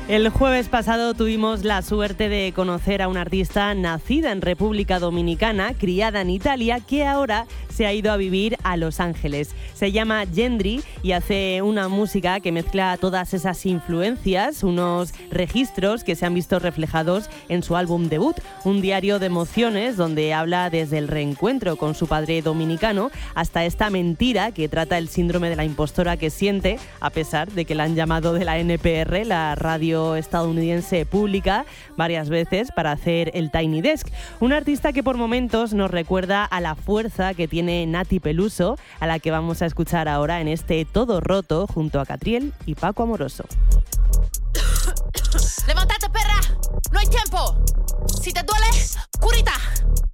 El jueves pasado tuvimos la suerte de conocer a una artista nacida en República Dominicana, criada en Italia, que ahora se ha ido a vivir a Los Ángeles. Se llama Yendri y hace una música que mezcla todas esas influencias, unos registros que se han visto reflejados en su álbum debut, un diario de emociones donde habla desde el reencuentro con su padre dominicano hasta esta mentira que trata el síndrome de la impostora que siente, a pesar de que la han llamado de la NPR, la radio estadounidense pública, varias veces para hacer el Tiny Desk. Una artista que por momentos nos recuerda a la fuerza que tiene Nati Peluso, a la que vamos a escuchar ahora en este Todo Roto junto a Catriel y Paco Amoroso. ¡Levántate, perra! ¡No hay tiempo! Si te duele, curita.